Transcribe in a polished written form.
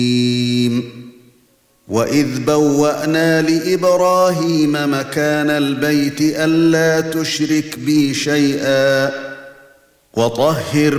وَإِذْ بَوَّأْنَا لِإِبْرَاهِيمَ مَكَانَ الْبَيْتِ أَلَّا تُشْرِكْ بِي شَيْئًا وَطَهِّرْ